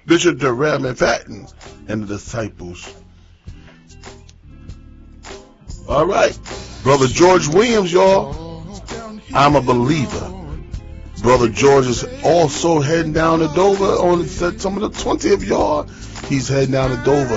Bishop Durrell McFadden and the disciples. All right. Brother George Williams, y'all. I'm a believer. Brother George is also heading down to Dover on September the 20th, y'all. He's heading down to Dover